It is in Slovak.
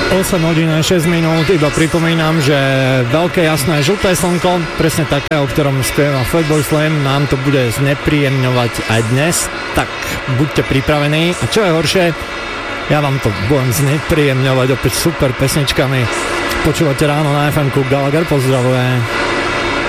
8 hodín a 6 minút, iba pripomínam, že veľké jasné žlté slnko, presne také, o ktorom spieva Fatboy Slim, nám to bude znepríjemňovať aj dnes, tak buďte pripravení. A čo je horšie, ja vám to budem znepríjemňovať opäť super pesničkami. Počúvate ráno na FM-ku, Gallagher pozdravuje.